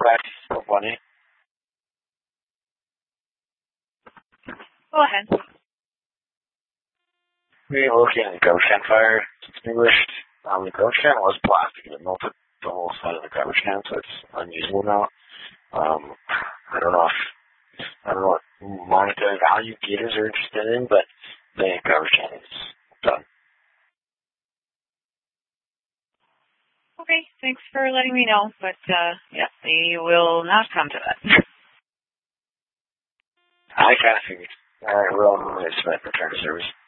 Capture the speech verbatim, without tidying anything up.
back for Bunny. Go ahead. We were looking at the garbage can fire extinguished. Um, the garbage can was plastic. It melted the whole side of the garbage can, so it's unusable now. Um, I don't know if, I don't know what monetary value Gators are interested in, but the garbage can is done. Okay, thanks for letting me know, but, uh, yeah, they will not come to that. I kind of figured. Alright, well, I'm going to submit return to service.